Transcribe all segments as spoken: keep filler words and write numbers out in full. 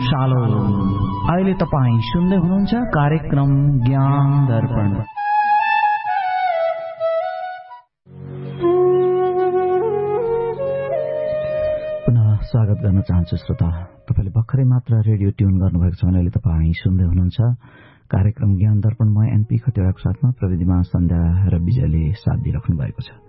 Shalom. अहिले तपाईँ सुन्दै हुनुहुन्छ कार्यक्रम ज्ञान दर्पण। पुनः स्वागत गर्न चाहन्छु श्रोता। तपाईँले भर्खरै मात्र रेडियो ट्युन गर्नुभएको छ भने अहिले तपाईँ सुन्दै हुनुहुन्छ कार्यक्रम ज्ञान दर्पण। म एनपी खतिवड़ाको साथमा प्रविधिमा सन्ध्या र विजयले साथ दिइराख्नु भएको छ।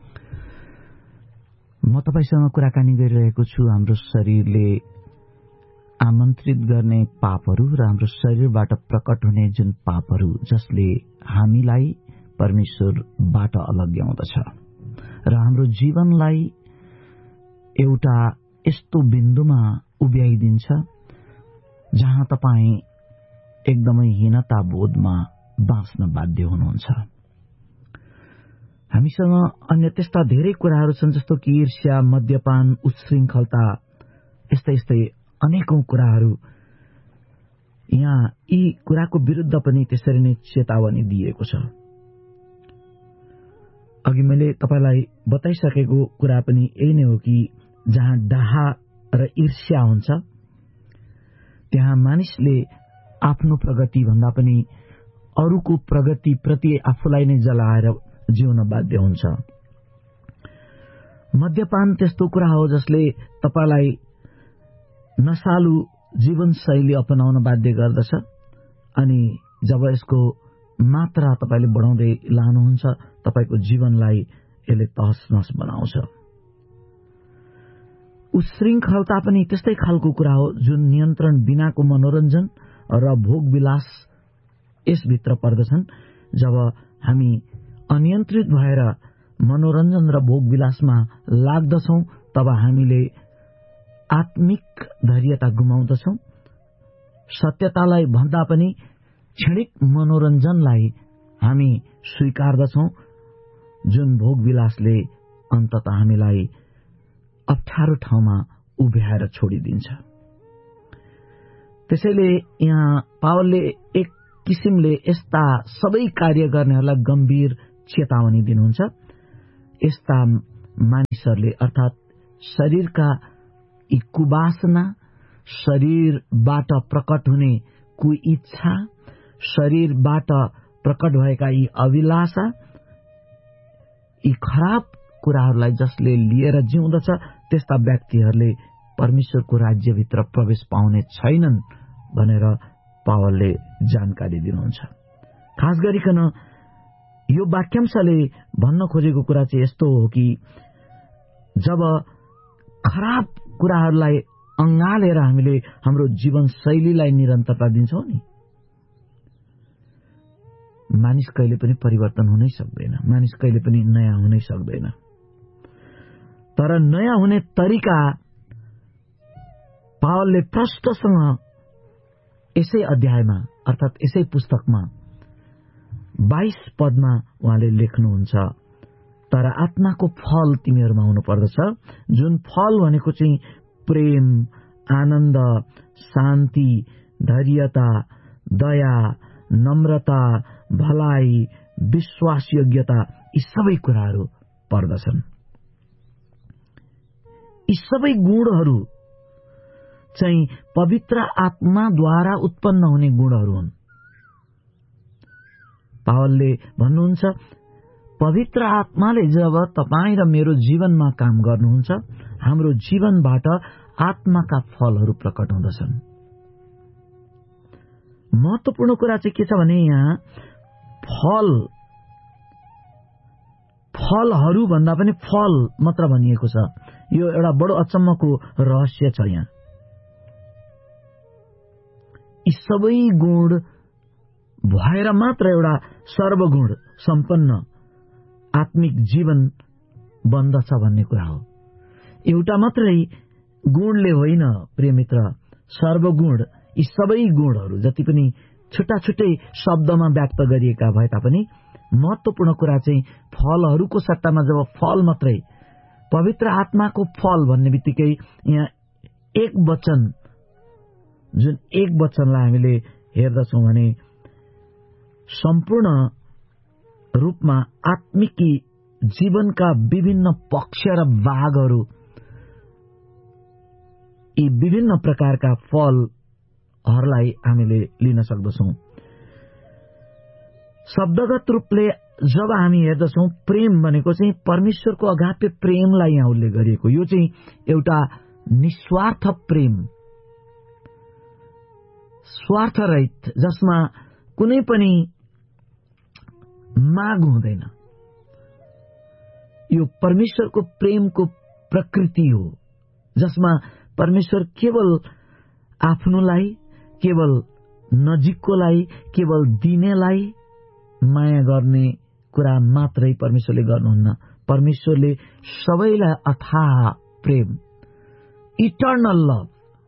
म तपाईसँग कुराकानी गरिरहेको छु हाम्रो शरीरले आमन्त्रित गर्ने पापहरू र हाम्रो शरीरबाट प्रकट हुने जुन पापहरू जसले हामीलाई परमेश्वरबाट अलग्याउँदछ र हाम्रो जीवनलाई एउटा यस्तो बिन्दुमा उभ्याइदिन्छ जहाँ तपाईँ एकदमै हीनता बोधमा बाँच्न बाध्य हुनुहुन्छ। हामीसँग अन्य त्यस्ता धेरै कुराहरू छन् जस्तो कि ईर्ष्या, मद्यपान, उच्छृङ्खलता, यस्तै यस्तै अनेकौं कुराहरू। यहाँ यी कुराको विरुद्ध पनि त्यसरी नै चेतावनी दिएको छ। अघि मैले तपाईलाई बताइसकेको कुरा पनि यही नै हो कि जहाँ डाहा र ईर्ष्या हुन्छ त्यहाँ मानिसले आफ्नो प्रगति भन्दा पनि अरूको प्रगति प्रति आफूलाई नै जलाएर जिउन बाध्य हुन्छ। मद्यपान त्यस्तो कुरा हो जसले तपाईलाई नशालु जीवनशैली अपनाउन बाध्य गर्दछ अनि जब यसको मात्रा तपाईले बढाउँदै लानुहुन्छ तपाईको जीवनलाई यसले तहस-नहस बनाउँछ। उच्छृङ्खलता पनि त्यस्तै खालको कुरा हो जुन नियन्त्रण बिनाको मनोरञ्जन र भोगविलास यसभित्र पर्दछन्। जब हामी अनियन्त्रित भएर मनोरञ्जन र भोगविलासमा लाग्दछौं तब हामीले आत्मिक धैर्यता गुमाउँदछौं। सत्यतालाई भन्दा पनि क्षणिक मनोरञ्जनलाई हामी स्वीकार्दछौं जुन भोगविलासले अन्ततः हामीलाई अप्ठ्यारो ठाउँमा उभ्याएर छोडिदिन्छ। त्यसैले यहाँ पावलले एक किसिमले यस्ता सबै कार्य गर्नेहरूलाई गम्भीर चेतावनी दिनुहुन्छ। यस्ता मानिसहरूले अर्थात शरीरका यी कुवासना, शरीरबाट प्रकट हुने कुइच्छा, शरीरबाट प्रकट भएका यी अभिलाषा, यी खराब कुराहरूलाई जसले लिएर जिउँदछ त्यस्ता व्यक्तिहरूले परमेश्वरको राज्यभित्र प्रवेश पाउने छैनन् भनेर पावलले जानकारी दिनुहुन्छ। खास गरिकन यो वाक्यांशले भन्न खोजेको कुरा चाहिँ यस्तो हो कि जब खराब कुराहरूलाई अँगालेर हामीले हाम्रो जीवन शैलीलाई निरन्तरता दिन्छौं नि, मानिस कहिले पनि परिवर्तन हुनै सक्दैन, मानिस कहिले पनि नयाँ हुनै सक्दैन। तर नयाँ हुने तरिका पावलले प्रष्टसँग यसै अध्यायमा अर्थात यसै पुस्तकमा बाइस पदमा उहाँले लेख्नुहुन्छ, तर आत्माको फल तिमीहरूमा हुनु पर्दछ, जुन फल भनेको चाहिँ प्रेम, आनन्द, शान्ति, धैर्यता, दया, नम्रता, भलाइ, विश्वासयोग्यता, यी सबै कुराहरू पर्दछन्। यी सबै गुणहरू चाहिँ पवित्र आत्माद्वारा उत्पन्न हुने गुणहरू हुन्। पावलले भन्नुहुन्छ पवित्र आत्माले जब तपाईँ र मेरो जीवनमा काम गर्नुहुन्छ हाम्रो जीवनबाट आत्माका फलहरू प्रकट हुँदछन्। महत्वपूर्ण कुरा चाहिँ के छ भने यहाँ फल फलहरू भन्दा पनि फल मात्र भनिएको छ। यो एउटा बडो अचम्मको रहस्य छ। यहाँ यी सबै गुण भएर मात्र एउटा सर्वगुण सम्पन्न आत्मिक जीवन बन्दछ भन्ने कुरा हो। एउटा मात्रै गुणले होइन प्रिय मित्र, सर्वगुण, यी सबै गुणहरू जति पनि छुट्टा छुट्टै शब्दमा व्यक्त गरिएका भए तापनि महत्वपूर्ण कुरा चाहिँ फलहरूको सट्टामा जब फल मात्रै, पवित्र आत्माको फल भन्ने बित्तिकै यहाँ एक वचन, जुन एक वचनलाई हामीले हेर्दछौं भने सम्पूर्ण रूपमा आत्मिकी जीवनका विभिन्न पक्ष र भागहरू, यी विभिन्न प्रकारका फल हरलाई हामीले लिन सक्दछौँ। शब्दगत रूपले जब हामी हेर्दछौँ प्रेम भनेको चाहिँ परमेश्वरको अगाप्य प्रेमलाई यहाँ उल्लेख गरिएको। यो चाहिँ एउटा निस्वार्थ प्रेम, स्वार्थरहित, जसमा कुनै पनि माग हुँदैन। यो परमेश्वरको प्रेमको प्रकृति हो, जसमा परमेश्वर केवल आफ्नोलाई, केवल नजिककोलाई, केवल दिनेलाई माया गर्ने कुरा मात्रै परमेश्वरले गर्नुहुन्न। परमेश्वरले सबैलाई अथाह प्रेम, इटर्नल लभ,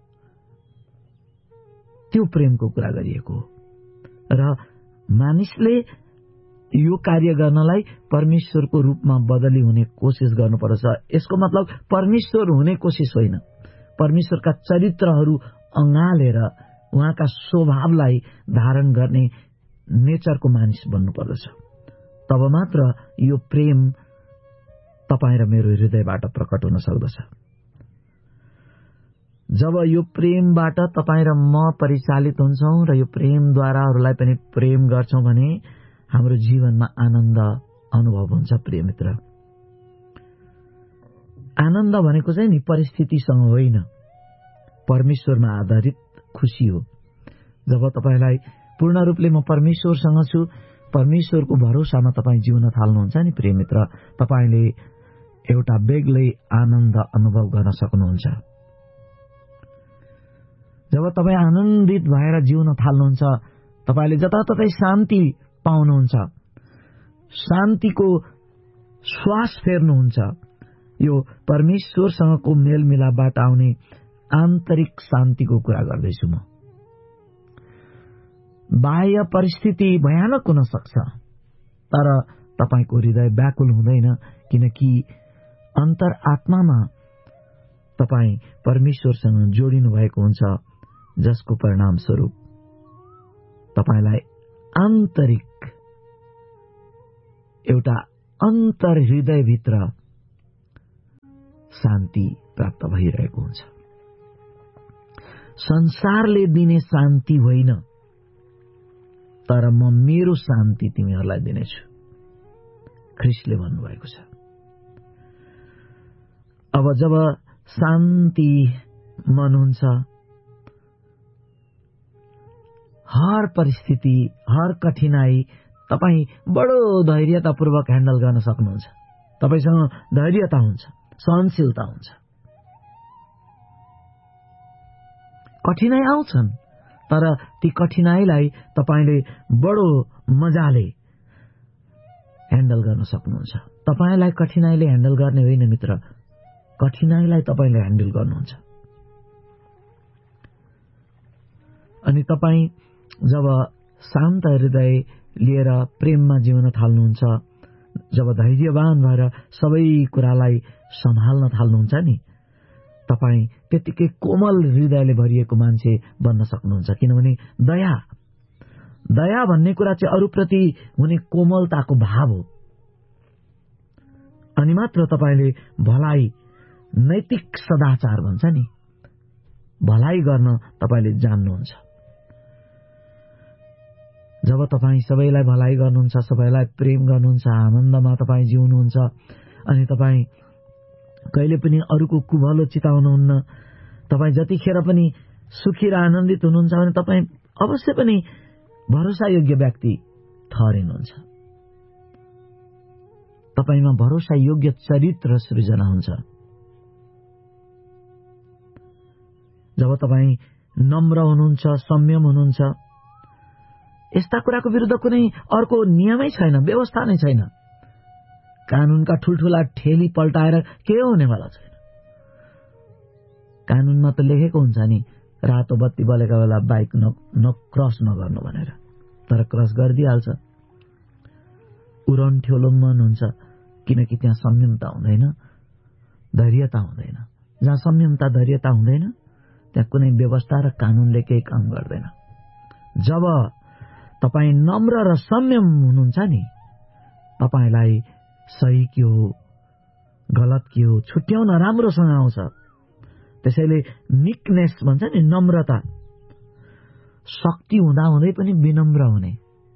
त्यो प्रेमको कुरा गरिएको हो। र मानिसले यो कार्य गर्नलाई परमेश्वरको रूपमा बदली हुने कोसिस गर्नुपर्छ। यसको मतलब परमेश्वर हुने कोसिस होइन, परमेश्वरका चरित्रहरू अँगालेर उहाँका स्वभावलाई धारण गर्ने नेचरको मानिस बन्नुपर्दछ। तब मात्र यो प्रेम तपाईँ र मेरो हृदयबाट प्रकट हुन सक्दछ। जब यो प्रेमबाट तपाईँ र म परिचालित हुन्छौँ र यो प्रेमद्वारा अरूलाई पनि प्रेम गर्छौँ भने हाम्रो जीवनमा आनन्द अनुभव हुन्छ। प्रिय मित्र, आनन्द भनेको चाहिँ नि परिस्थितिसँग होइन, परमेश्वरमा आधारित खुशी हो। जब तपाईलाई पूर्ण रूपले म परमेश्वरसँग छु, परमेश्वरको भरोसामा तपाईँ जिउन थाल्नुहुन्छ नि प्रिय मित्र, तपाईले एउटा बेग्लै आनन्द अनुभव गर्न सक्नुहुन्छ। जब तपाईँ आनन्दित भएर जिउन थाल्नुहुन्छ, तपाईले जताततै शान्ति पाउनुहुन्छ, शान्तिको श्वास फेर्नुहुन्छ। यो परमेश्वरसँगको मेलमिलापबाट आउने आन्तरिक शान्तिको कुरा गर्दैछु म। बाह्य परिस्थिति भयानक हुन सक्छ, तर तपाईको हृदय व्याकुल हुँदैन, किनकि अन्तर आत्मामा तपाई परमेश्वरसँग जोडिनु भएको हुन्छ, जसको परिणाम स्वरूप तपाईलाई आन्तरिक एउटा अन्तर हृदयभित्र शान्ति प्राप्त भइरहेको हुन्छ। संसारले दिने शान्ति होइन, तर म मेरो शान्ति तिमीहरूलाई दिनेछु, ख्रीष्टले भन्नुभएको छ। अब जब शान्ति मन हुन्छ, हर परिस्थिति, हर कठिनाई तपाई बडो धैर्यतापूर्वक ह्यान्डल गर्न सक्नुहुन्छ। तपाईसँग धैर्यता हुन्छ, सहनशीलता हुन्छ। कठिनाई आउँछन्, तर ती कठिनाईलाई तपाईले बडो मजाले ह्यान्डल गर्न सक्नुहुन्छ। तपाईलाई कठिनाईले ह्यान्डल गर्ने होइन मित्र, कठिनाईलाई तपाईले ह्यान्डल गर्नुहुन्छ। अनि तपाई जब शान्त हृदय लिएर प्रेममा जिउन थाल्नुहुन्छ, जब धैर्यवान भएर सबै कुरालाई सम्हाल्न थाल्नुहुन्छ नि, तपाई त्यतिकै कोमल हृदयले भरिएको मान्छे बन्न सक्नुहुन्छ। किनभने दया दया भन्ने कुरा चाहिँ अरूप्रति हुने कोमलताको भाव हो। अनि मात्र तपाईले भलाइ, नैतिक सदाचार भन्छ नि, भलाइ गर्न तपाईले जान्नुहुन्छ। जब तपाईँ सबैलाई भलाइ गर्नुहुन्छ, सबैलाई प्रेम गर्नुहुन्छ, आनन्दमा तपाईँ जिउनुहुन्छ, अनि तपाईँ कहिले पनि अरूको कुभलो चिताउनुहुन्न, तपाईँ जतिखेर पनि सुखी र आनन्दित हुनुहुन्छ भने तपाईँ अवश्य पनि भरोसायोग्य व्यक्ति ठहरिनुहुन्छ। तपाईमा भरोसायोग्य चरित्र सृजना हुन्छ। जब तपाईँ नम्र हुनुहुन्छ, संयम हुनुहुन्छ, यस्ता कुराको विरुद्ध कुनै अर्को नियमै छैन, व्यवस्था नै छैन। कानूनका ठुल्ठुला ठेली पल्टाएर के हुनेवाला छैन। कानूनमा त लेखेको हुन्छ नि, रातो बत्ती बलेका बेला बाइक न, न क्रस नगर्नु भनेर, तर क्रस गरिदिइहाल्छ। उरन्ठ्योलम्बन हुन्छ, किनकि त्यहाँ संयमता हुँदैन, धैर्यता हुँदैन। जहाँ संयमता धैर्यता हुँदैन, त्यहाँ कुनै व्यवस्था र कानूनले केही काम गर्दैन। जब तपाईँ नम्र र संयम हुनुहुन्छ नि, तपाईलाई सही के हो, गलत के हो छुट्याउन राम्रोसँग आउँछ। त्यसैले मिकनेस भन्छ नि, नम्रता, शक्ति हुँदा हुँदै पनि विनम्र हुने,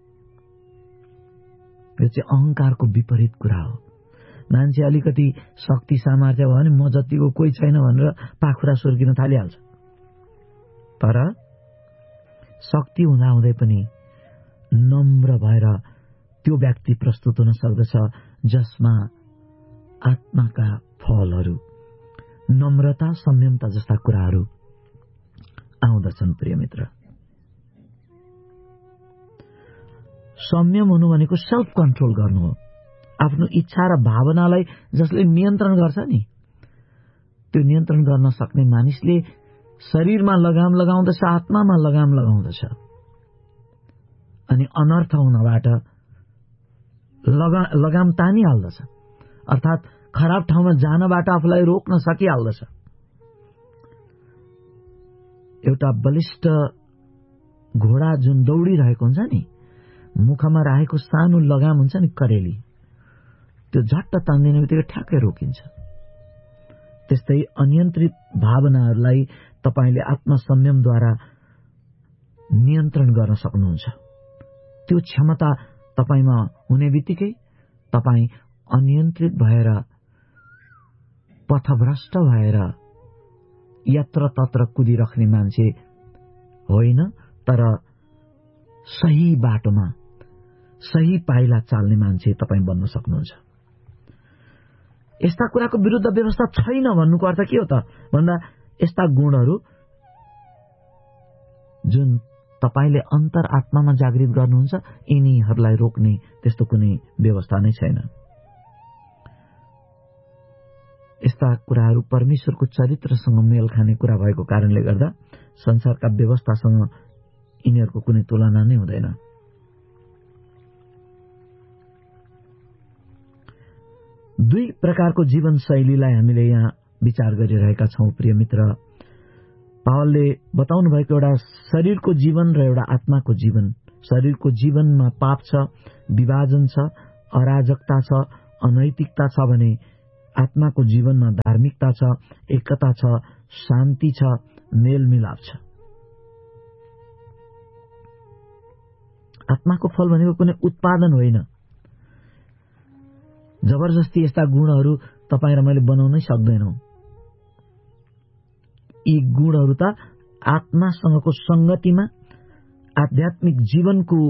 यो चाहिँ अहंकारको विपरीत कुरा हो। मान्छे अलिकति शक्ति सामर्थ्य भयो भने म जतिको कोही छैन भनेर पाखुरा सुर्किन थालिहाल्छ। तर शक्ति हुँदा हुँदै पनि नम्र भएर त्यो व्यक्ति प्रस्तुत हुन सक्दछ जसमा आत्माका फलहरू, नम्रता, संयमता जस्ता कुराहरू आउँदछन्। प्रिय मित्र, संयम हुनु भनेको सेल्फ कन्ट्रोल गर्नु हो। आफ्नो इच्छा र भावनालाई जसले नियन्त्रण गर्छ नि, त्यो नियन्त्रण गर्न सक्ने मानिसले शरीरमा लगाम लगाउँदछ, आत्मामा लगाम लगाउँदछ, अनि अनर्थ हुनबाट लगा, लगाम तानिहाल्दछ, अर्थात् खराब ठाउँमा जानबाट आफूलाई रोक्न सकिहाल्दछ। एउटा बलिष्ठ घोडा जुन दौडिरहेको हुन्छ नि, मुखमा राखेको सानो लगाम हुन्छ नि, करेली, त्यो झट्ट तान्दिने बित्तिकै ठ्याक्कै रोकिन्छ। त्यस्तै अनियन्त्रित भावनाहरूलाई तपाईले आत्मसंयमद्वारा नियन्त्रण गर्न सक्नुहुन्छ। त्यो क्षमता तपाईमा हुने बित्तिकै तपाई अनियन्त्रित भएर, पथभ्रष्ट भएर यत्र तत्र कुदिराख्ने मान्छे होइन, तर सही बाटोमा सही पाइला चाल्ने मान्छे तपाई बन्न सक्नुहुन्छ। यस्ता कुराको विरुद्ध व्यवस्था छैन भन्नुको अर्थ के हो त भन्दा यस्ता गुणहरू जुन तपाईले अन्तर आत्मामा जागृत गर्नुहुन्छ, यिनीहरूलाई रोक्ने त्यस्तो कुनै व्यवस्था नै छैन। यस्ता कुराहरू परमेश्वरको चरित्रसँग मेल खाने कुरा भएको कारणले गर्दा संसारका व्यवस्थासँग यिनीहरूको कुनै तुलना नै हुँदैन। दुई प्रकारको जीवन शैलीलाई हामीले यहाँ विचार गरिरहेका छौं। प्रिय मित्र, पावलले बताउनु भएको एउटा शरीरको जीवन र एउटा आत्माको जीवन। शरीरको जीवनमा पाप छ, विभाजन छ, अराजकता छ, अनैतिकता छ भने आत्माको जीवनमा धार्मिकता छ, एकता छ, शान्ति छ, मेलमिलाप छ। आत्माको फल भनेको कुनै उत्पादन होइन। जबरजस्ती यस्ता गुणहरू तपाई र मैले बनाउनै सक्दैनौ। यी गुणहरू त आत्मासँगको संगतिमा, आध्यात्मिक जीवनको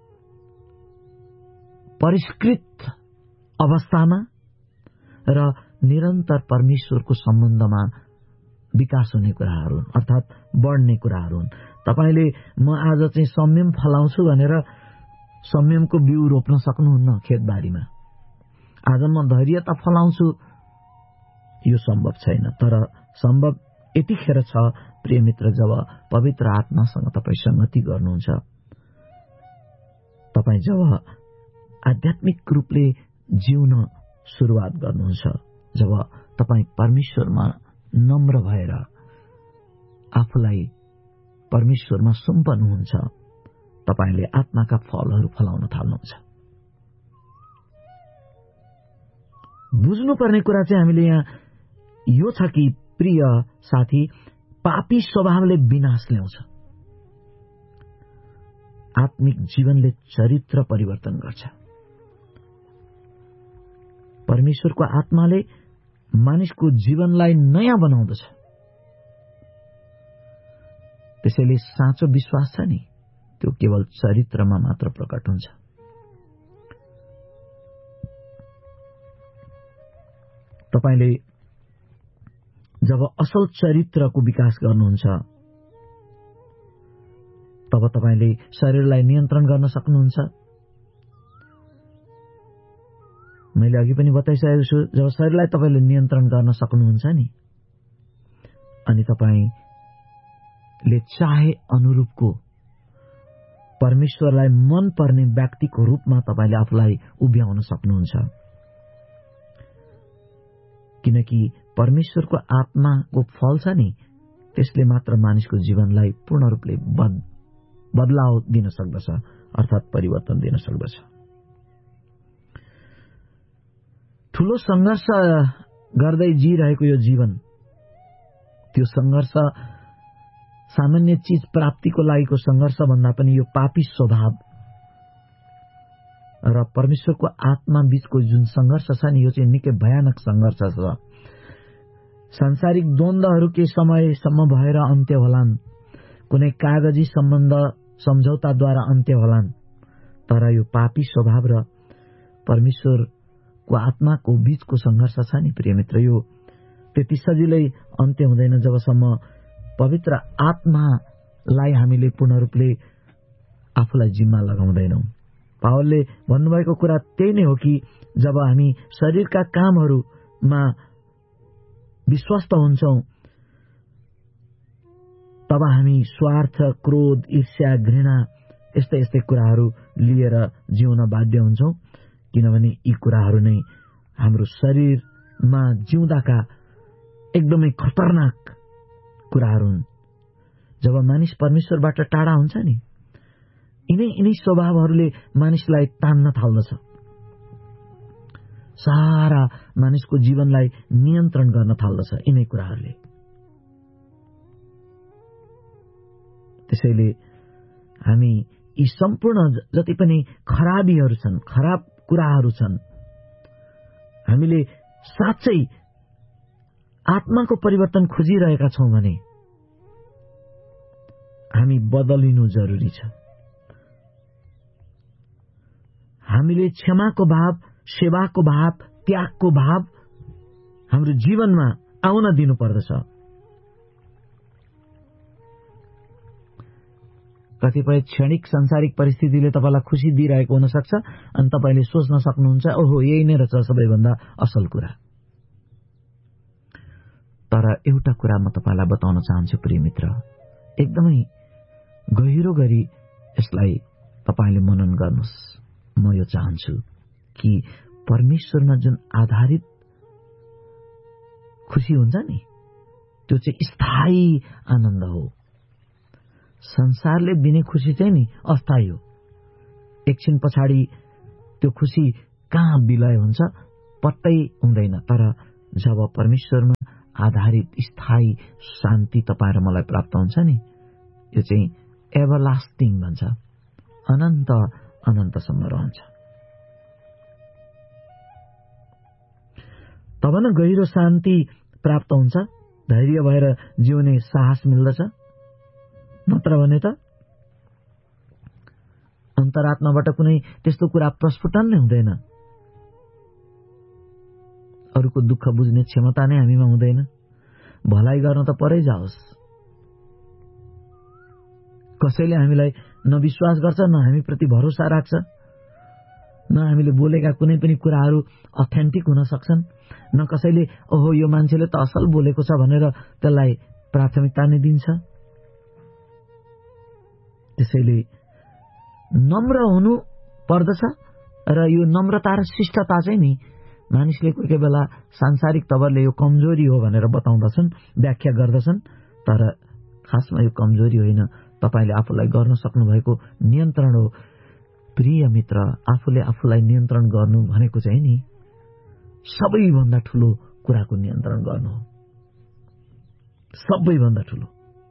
परिष्कृत अवस्थामा र निरन्तर परमेश्वरको सम्बन्धमा विकास हुने कुराहरू हुन्, अर्थात् बढ्ने कुराहरू हुन्। तपाईले म आज चाहिँ संयम फलाउँछु भनेर संयमको बिउ रोप्न सक्नुहुन्न खेतबारीमा। आज म धैर्यता फलाउँछु, यो सम्भव छैन। तर सम्भव यतिखेर छ प्रिय मित्र, जब पवित्र आत्मासँग तपाई संगति गर्नुहुन्छ, तपाई जब आध्यात्मिक रूपले जिउन सुरुवात गर्नुहुन्छ, जब तपाई परमेश्वरमा नम्र भएर आफूलाई परमेश्वरमा सुम्पनुहुन्छ, तपाईले आत्माका फलहरू फलाउन थाल्नुहुन्छ। बुझ्नुपर्ने कुरा चाहिँ हामीले यहाँ यो छ कि प्रिय साथी, पापी स्वभावले विनाश ल्याउँछ, आत्मिक जीवनले चरित्र परिवर्तन गर्छ। परमेश्वरको आत्माले मानिसको जीवनलाई नयाँ बनाउँदछ। त्यसैले साँचो विश्वास छ नि, त्यो केवल चरित्रमा मात्र प्रकट हुन्छ। तपाईले जब असल चरित्रको विकास गर्नुहुन्छ, तब तपाईले शरीरलाई नियन्त्रण गर्न सक्नुहुन्छ। मैले अघि पनि बताइसकेको छु, जब शरीरलाई तपाईले नियन्त्रण गर्न सक्नुहुन्छ नि, अनि तपाईले चाहे अनुरूपको परमेश्वरलाई मन पर्ने व्यक्तिको रूपमा तपाईले आफूलाई उभ्याउन सक्नुहुन्छ। किनकि परमेश्वरको आत्माको फल छ नि, त्यसले मात्र मानिसको जीवनलाई पूर्ण रूपले बद, बदलाव दिन सक्दछ, अर्थात् परिवर्तन दिन सक्दछ। ठूलो संघर्ष गर्दै जिरहेको यो जीवन, त्यो संघर्ष सामान्य चीज प्राप्तिको लागिको संघर्ष भन्दा पनि यो पापी स्वभाव र परमेश्वरको आत्मा बीचको जुन संघर्ष छ नि, यो चाहिँ निकै भयानक संघर्ष छ। सांसारिक द्वन्द्वहरू केही समयसम्म भएर अन्त्य होलान्, कुनै कागजी सम्बन्ध सम्झौताद्वारा अन्त्य होलान्, तर यो पापी स्वभाव र परमेश्वरको आत्माको बीचको संघर्ष छ नि प्रिय मित्र, यो त्यति सजिलै अन्त्य हुँदैन जबसम्म पवित्र आत्मालाई हामीले पूर्ण रूपले आफूलाई जिम्मा लगाउँदैनौं। पावलले भन्नुभएको कुरा त्यही नै हो कि जब हामी शरीरका कामहरूमा विश्वस्त हुन्छौं तब हामी स्वार्थ, क्रोध, ईर्ष्या, घृणा यस्तै यस्तै कुराहरू लिएर जिउन बाध्य हुन्छौं, किनभने यी कुराहरू नै हाम्रो शरीरमा जिउँदाका एकदमै खतरनाक कुराहरू हुन्। जब मानिस परमेश्वरबाट टाढा हुन्छ नि, यिनै यिनै स्वभावहरूले मानिसलाई तान्न थाल्दछ, सारा मानिसको जीवनलाई नियन्त्रण गर्न थाल्दछ यिनै कुराहरूले। त्यसैले हामी यी सम्पूर्ण जति पनि खराबीहरू छन्, खराब कुराहरू छन्, हामीले साँच्चै आत्माको परिवर्तन खोजिरहेका छौं भने हामी बदलिनु जरुरी छ। हामीले क्षमाको भाव, सेवाको भाव, त्यागको भाव हाम्रो जीवनमा आउन दिनु पर्दछ। कतिपय क्षणिक सांसारिक परिस्थितिले तपाईलाई खुशी दिइरहेको हुन सक्छ अनि तपाईले सोच्न सक्नुहुन्छ, ओहो यही नै रहेछ सबैभन्दा असल कुरा। तर एउटा कुरा म तपाईलाई बताउन चाहन्छु प्रिय मित्र, एकदमै गहिरो गरी यसलाई तपाईले मनन गर्नुस्। म यो चाहन्छु कि परमेश्वरमा जुन आधारित खुशी हुन्छ नि, त्यो चाहिँ स्थायी आनन्द हो। संसारले दिने खुशी चाहिँ नि अस्थायी हो, एकछिन पछाडि त्यो खुशी कहाँ विलय हुन्छ पत्तै हुँदैन। तर जब परमेश्वरमा आधारित स्थायी शान्ति तपाईँ र मलाई प्राप्त हुन्छ नि, यो चाहिँ एभरलास्टिङ भन्छ, अनन्त अनन्तसम्म रहन्छ। तब न गहिरो शान्ति प्राप्त हुन्छ, धैर्य भएर जिउने साहस मिल्दछ। नत्र भने त अन्तरात्माबाट कुनै त्यस्तो कुरा प्रस्फुटन नै हुँदैन, अरूको दुःख बुझ्ने क्षमता नै हामीमा हुँदैन। भलाइ गर्न त परै जाओस्, कसैले हामीलाई न विश्वास गर्छ, न हामीप्रति भरोसा राख्छ, न हामीले बोलेका कुनै पनि कुराहरू अथेन्टिक हुन सक्छन्, न कसैले ओहो यो मान्छेले त असल बोलेको छ भनेर त्यसलाई प्राथमिकता नै दिन्छ। त्यसैले नम्र हुनु पर्दछ र यो नम्रता र शिष्टता चाहिँ नि मानिसले कोही कोही बेला सांसारिक तवरले यो कमजोरी हो भनेर बताउँदछन्, व्याख्या गर्दछन्, तर खासमा यो कमजोरी होइन, तपाईले आफूलाई गर्न सक्नु भएको नियन्त्रण हो। प्रिय मित्र, आफूले आफूलाई नियन्त्रण गर्नु भनेको चाहिँ नि सबैभन्दा ठूलो कुराको नियन्त्रण गर्नु हो, सबैभन्दा ठूलो।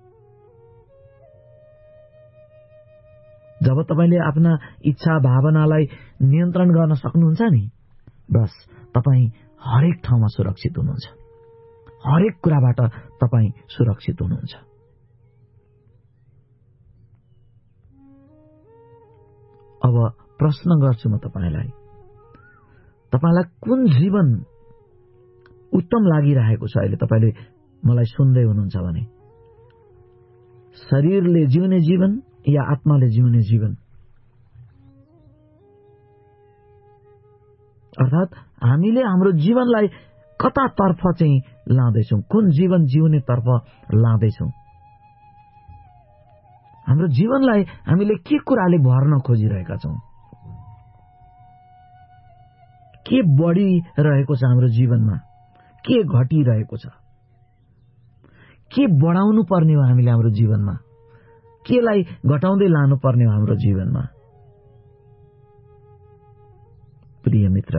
जब तपाईले आफ्ना इच्छा भावनालाई नियन्त्रण गर्न सक्नुहुन्छ नि, बस तपाई हरेक ठाउँमा सुरक्षित हुनुहुन्छ, हरेक कुराबाट तपाई सुरक्षित हुनुहुन्छ। अब प्रश्न गर्छु म तपाईलाई, तपाईलाई कुन जीवन उत्तम लागिरहेको छ अहिले? तपाईले मलाई सुन्दै हुनुहुन्छ भने शरीरले जिउने जीवन या आत्माले जिउने जीवन? अर्थात हामीले हाम्रो जीवनलाई कतातर्फ चाहिँ लाँदैछौं, कुन जीवन जिउने तर्फ लाँदैछौं? हाम्रो जीवनलाई हामीले के कुराले भर्न खोजिरहेका छौं? के बढिरहेको छ हाम्रो जीवनमा? के घटिरहेको छ? के बढाउनु पर्ने हो हामीले हाम्रो जीवनमा? केलाई घटाउँदै लानु पर्ने हो हाम्रो जीवनमा? प्रिय मित्र,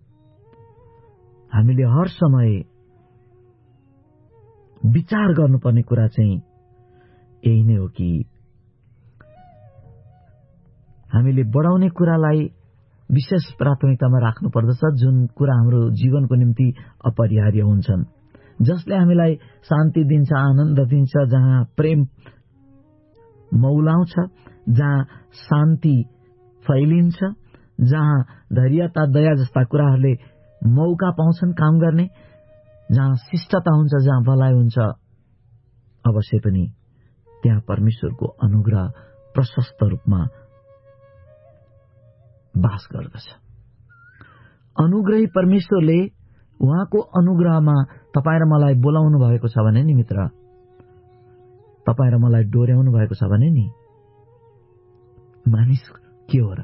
हामीले हर समय विचार गर्नुपर्ने कुरा चाहिँ यही नै हो कि हामीले बढाउने कुरालाई विशेष प्राथमिकतामा राख्नु पर्दछ, जुन कुरा हाम्रो जीवनको निम्ति अपरिहार्य हुन्छन्, जसले हामीलाई शान्ति दिन्छ, आनन्द दिन्छ, जहाँ प्रेम मौलाउँछ, जहाँ शान्ति फैलिन्छ, जहाँ धैर्यता दया जस्ता कुराहरूले मौका पाउँछन् काम गर्ने, जहाँ शिष्टता हुन्छ, जहाँ भलाइ हुन्छ, अवश्य पनि त्यहाँ परमेश्वरको अनुग्रह प्रशस्त रूपमा वास गर्दछ। अनुग्रही परमेश्वरले उहाँको अनुग्रहमा तपाईँ र मलाई बोलाउनु भएको छ भने नि मित्र, तपाईँ र मलाई डोर्याउनु भएको छ भने नि, मानिस के हो र?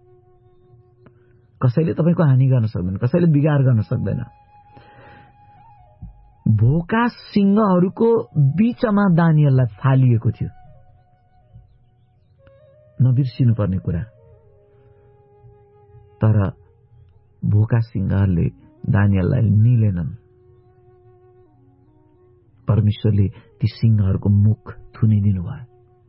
कसैले तपाईँको हानि गर्न सक्दैन, कसैले बिगार गर्न सक्दैन। भोका सिंहहरूको बीचमा दानियललाई फालिएको थियो, नबिर्सिनु पर्ने कुरा। तर भोका सिंहहरूले दानियललाई निलेनन्। परमेश्वरले ती सिंहहरूको मुख थुनिदिनु भयो।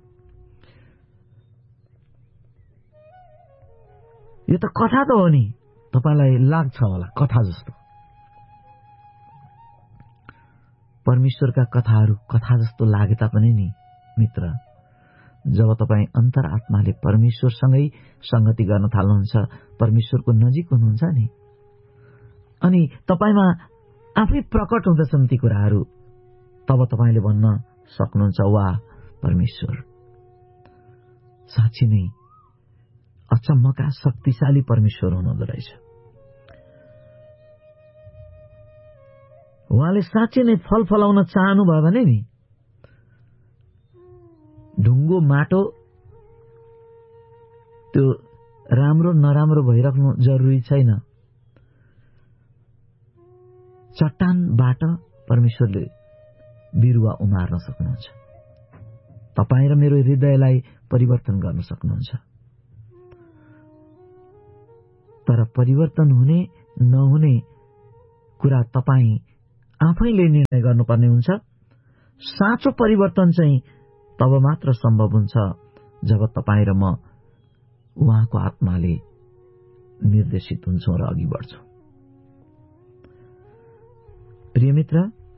यो त कथा त हो नि, तपाईलाई लाग्छ होला कथा जस्तो। परमेश्वरका कथाहरू कथा जस्तो लागे तापनि नि मित्र, जब तपाईँ अन्तरात्माले परमेश्वरसँगै संगति गर्न थाल्नुहुन्छ, परमेश्वरको नजिक हुनुहुन्छ नि, अनि तपाईमा आफै प्रकट हुँदछन् ती कुराहरू, तब तपाईले भन्न सक्नुहुन्छ, वाह परमेश्वर साँच्चै नै अचम्मका शक्तिशाली परमेश्वर हुनुहुँदो रहेछ। उहाँले साँच्चै नै फल फलाउन चाहनु भयो भने नि, ढुङ्गो माटो त्यो राम्रो नराम्रो भइराख्नु जरुरी छैन। चट्टानबाट परमेश्वरले बिरुवा उमार्न सक्नुहुन्छ। तपाईँ र मेरो हृदयलाई परिवर्तन गर्न सक्नुहुन्छ। तर परिवर्तन हुने नहुने कुरा तपाईँ आफैले निर्णय गर्नुपर्ने हुन्छ। साँचो परिवर्तन चाहिँ तब मात्र सम्भव हुन्छ जब तपाईँ र म उहाँको आत्माले निर्देशित हुन्छौं र अघि बढ्छौं। प्रिय मित्र,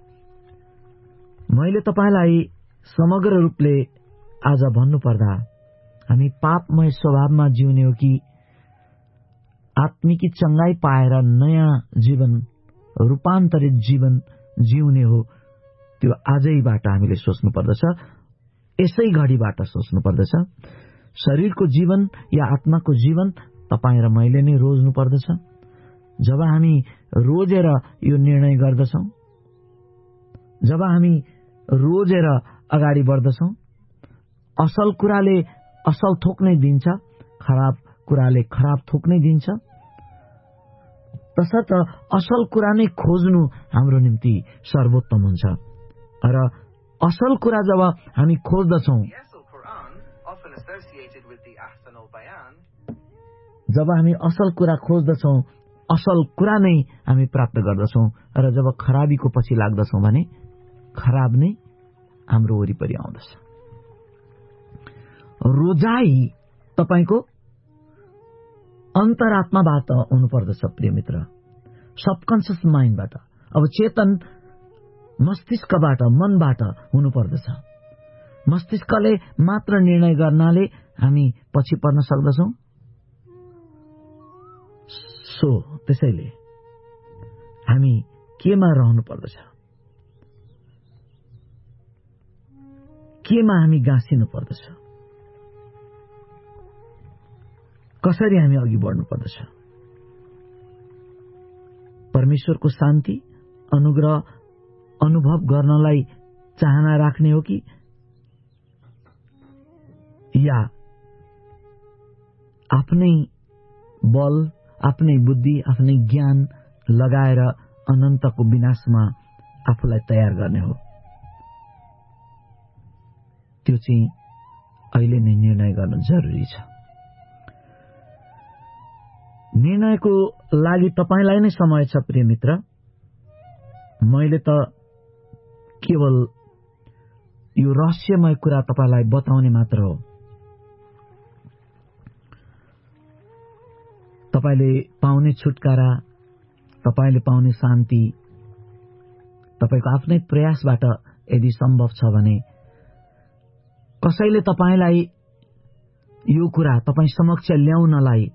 मैले तपाईलाई समग्र रूपले आज भन्नुपर्दा हामी पापमय स्वभावमा जिउने हो कि आत्मिकी चंगाई पाएर नयाँ जीवन, रूपान्तरित जीवन जिउने हो, त्यो आजैबाट हामीले सोच्नु पर्दछ। यसै घडीबाट सोच्नु पर्दछ। शरीरको जीवन या आत्माको जीवन तपाईँ र मैले नै रोज्नु पर्दछ। जब हामी रोजेर यो निर्णय गर्दछौं, जब हामी रोजेर अगाडि बढ्दछौं, असल कुराले असल थोक नै दिन्छ, खराब कुराले खराब थोक नै दिन्छ। तसर्थ असल कुरा नै खोज्नु हाम्रो निम्ति सर्वोत्तम हुन्छ। र असल कुरा जब हामी खोज्दछौं, जब हामी असल कुरा खोज्दछौं, असल कुरा नै हामी प्राप्त गर्दछौं। र जब खराबीको पछि लाग्दछौं भने खराब नै हाम्रो वरिपरि आउँदछ। रोजाई तपाईको अन्तरात्माबाट हुनुपर्दछ प्रिय मित्र, सबकन्सियस माइन्डबाट, अब चेतन मस्तिष्कबाट, मनबाट हुनुपर्दछ। मस्तिष्कले मात्र निर्णय गर्नाले हामी पछि पर्न सक्दछौं। सो त्यसैले हामी केमा रहनु पर्दछ, केमा हामी गाँसिनु पर्दछ, कसरी हामी अघि बढ्नु पर्दछ। परमेश्वरको शान्ति अनुग्रह अनुभव गर्नलाई चाहना राख्ने हो कि या आफ्नै बल, आफ्नै बुद्धि, आफ्नै ज्ञान लगाएर अनन्तको विनाशमा आफूलाई तयार गर्ने हो। त्यो चाहिँ अहिले नै निर्णय गर्न जरुरी छ। निर्णयको लागि तपाईलाई नै समय छ प्रिय मित्र। मैले त केवल यो रहस्यमय कुरा तपाईलाई बताउने मात्र हो। तपाईले पाउने छुटकारा, तपाईले पाउने शान्ति तपाईको आफ्नै प्रयासबाट यदि सम्भव छ भने कसैले तपाईलाई यो कुरा तपाई समक्ष ल्याउनलाई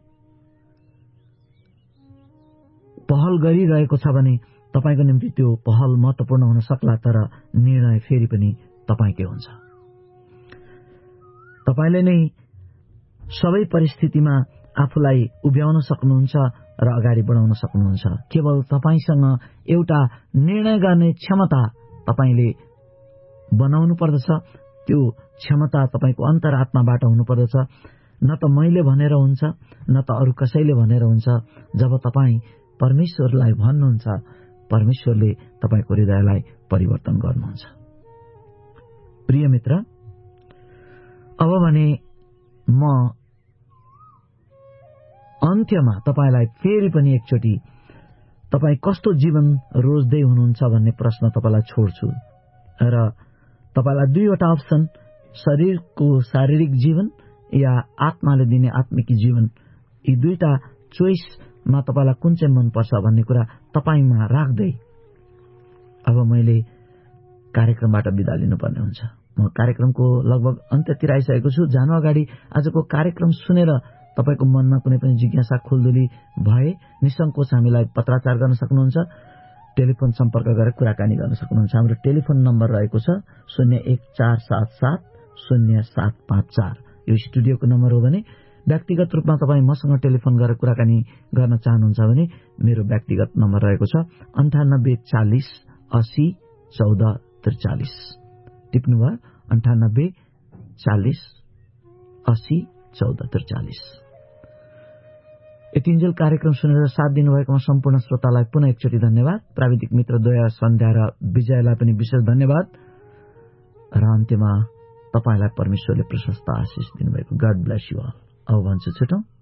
पहल गरिरहेको छ भने तपाईको निम्ति त्यो पहल महत्त्वपूर्ण हुन सक्ला, तर निर्णय फेरि पनि तपाईकै हुन्छ। तपाईले नै सबै परिस्थितिमा आफूलाई उभ्याउन सक्नुहुन्छ र अगाडि बढाउन सक्नुहुन्छ। केवल तपाईसँग एउटा निर्णय गर्ने क्षमता तपाईले बनाउनु पर्दछ। त्यो क्षमता तपाईको अन्तरात्माबाट हुनुपर्दछ। न त मैले भनेर हुन्छ, न त अरू कसैले भनेर हुन्छ। जब तपाई परमेश्वरलाई भन्नुहुन्छ, परमेश्वरले तपाईको हृदयलाई परिवर्तन गर्नुहुन्छ। प्रिय मित्र, अब भने म अन्त्यमा तपाईलाई फेरि पनि एकचोटि तपाई कस्तो जीवन रोज्दै हुनुहुन्छ भन्ने प्रश्न तपाईलाई छोड्छु र तपाईलाई दुईवटा अप्सन, शरीरको शारीरिक जीवन या आत्माले दिने आत्मिक जीवन, यी दुईटा चोइसमा तपाईलाई कुन चाहिँ मनपर्छ भन्ने कुरा तपाईमा राख्दै अब मैले कार्यक्रमबाट बिदा लिनुपर्ने हुन्छ। म कार्यक्रमको लगभग अन्त्यतिर आइसकेको छु। जानु अगाडि आजको कार्यक्रम सुनेर तपाईको मनमा कुनै पनि जिज्ञासा खुल्दुली भए निसङ्कोच हामीलाई पत्राचार गर्न सक्नुहुन्छ। टेलिफोन सम्पर्क गरेर कुराकानी गर्न सक्नुहुन्छ। हाम्रो टेलिफोन नम्बर रहेको छ शून्य एक चार सात सात शून्य सात पाँच चार। यो स्टुडियोको नम्बर हो भने व्यक्तिगत रूपमा तपाईँ मसँग टेलिफोन गरेर कुराकानी गर्न चाहनुहुन्छ भने मेरो व्यक्तिगत नम्बर रहेको छ अन्ठानब्बे चालिस असी चौध त्रिचालिस। टिप्नुभयो अन्ठानब्बे चालिस असी चौध त्रिचालिस। यतिन्जेल कार्यक्रम सुनेर साथ दिनुभएकोमा सम्पूर्ण श्रोतालाई पुनः एकचोटि धन्यवाद। प्राविधिक मित्र दया, सन्ध्या र विजयलाई पनि विशेष धन्यवाद। र अन्त्यमा तपाईलाई परमेश्वरले प्रशस्त आशिष दिनुभएको। God bless you all. अब भन्छु छुटौं।